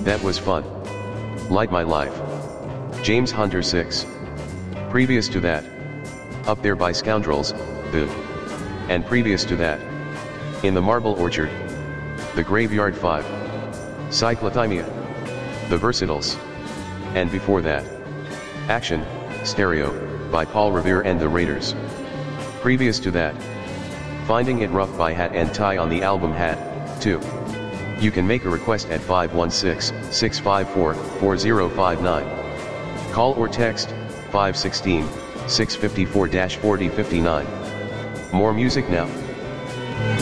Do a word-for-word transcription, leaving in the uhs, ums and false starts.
That was fun. Light My Life. James Hunter six. Previous to that. Up There by Scoundrels, The. And previous to that. In the Marble Orchard. The Graveyard Five. Cyclothymia. The Versatiles. And before that. Action, Stereo, by Paul Revere and the Raiders. Previous to that. Finding It Rough by Hat and Tie on the album Hat, two. You can make a request at five one six, six five four, four zero five nine. Call or text, five one six, six five four, four zero five nine. More music now.